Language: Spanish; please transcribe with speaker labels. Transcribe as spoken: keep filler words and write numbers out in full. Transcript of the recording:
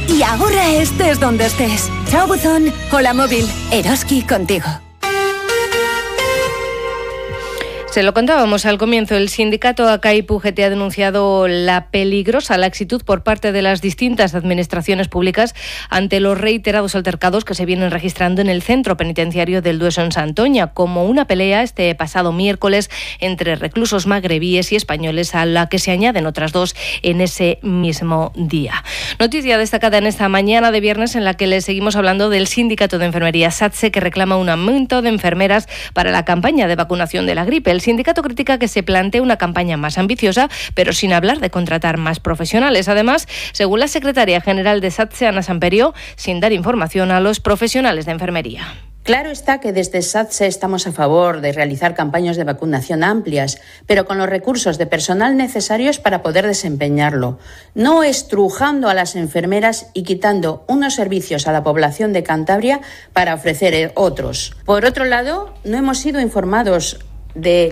Speaker 1: y ahorra estés donde estés. Chao buzón, hola móvil, Eroski contigo.
Speaker 2: Se lo contábamos al comienzo, el sindicato A C A I P U G T ha denunciado la peligrosa laxitud por parte de las distintas administraciones públicas ante los reiterados altercados que se vienen registrando en el centro penitenciario del Dueso en Santoña, como una pelea este pasado miércoles entre reclusos magrebíes y españoles, a la que se añaden otras dos en ese mismo día. Noticia destacada en esta mañana de viernes en la que les seguimos hablando del sindicato de enfermería SATSE, que reclama un aumento de enfermeras para la campaña de vacunación de la gripe. El sindicato critica que se plantee una campaña más ambiciosa, pero sin hablar de contratar más profesionales. Además, según la secretaria general de SATSE, Ana Samperio, sin dar información a los profesionales de enfermería.
Speaker 3: Claro está que desde SATSE estamos a favor de realizar campañas de vacunación amplias, pero con los recursos de personal necesarios para poder desempeñarlo, no estrujando a las enfermeras y quitando unos servicios a la población de Cantabria para ofrecer otros. Por otro lado, no hemos sido informados de